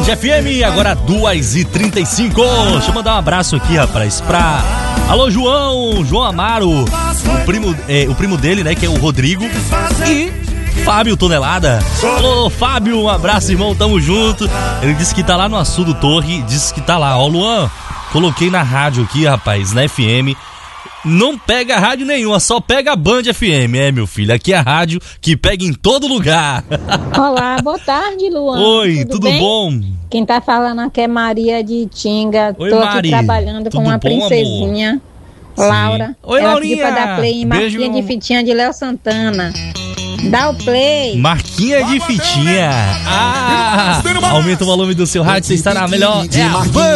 FM, agora 2h35. Deixa eu mandar um abraço aqui, rapaz, pra... Alô, João Amaro, o primo dele, né, que é o Rodrigo, e Fábio Tonelada. Alô, Fábio, um abraço, irmão, tamo junto. Ele disse que tá lá no Açu do Torre, disse que tá lá. Ó, Luan, coloquei na rádio aqui, rapaz, na FM. Não pega rádio nenhuma, só pega a Band FM, meu filho. Aqui é a rádio que pega em todo lugar. Olá, boa tarde, Luan. Oi, tudo bom? Quem tá falando aqui é Maria de Tinga. Oi, tô Mari. aqui trabalhando com uma Bom, princesinha, Laura. Sim. Oi, ela Laurinha. pediu pra dar play em Beijo. Marquinha de Fitinha de Léo Santana. Dá o play. Marquinha de Fitinha. Aumenta o volume do seu rádio, você está na melhor. É a Band.